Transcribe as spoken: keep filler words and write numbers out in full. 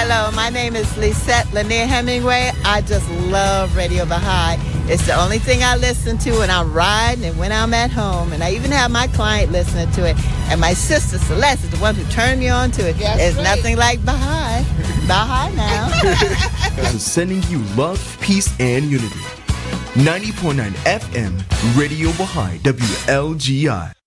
Hello, my name is Lisette Lanier Hemingway. I just love Radio Baha'i. It's the only thing I listen to when I'm riding and when I'm at home. And I even have my client listening to it. And my sister Celeste is the one who turned me on to it. That's There's right. nothing like Baha'i. Baha'i now. Sending you love, peace, and unity. ninety point nine F M, Radio Baha'i, W L G I.